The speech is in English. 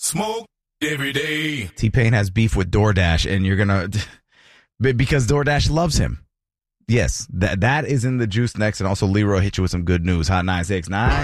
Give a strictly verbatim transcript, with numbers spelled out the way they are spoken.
Smoke every day. T-Pain has beef with DoorDash, and you're going to... Because DoorDash loves him. Yes, that that is in the juice next, and also Leroy hit you with some good news. Hot nine six nine.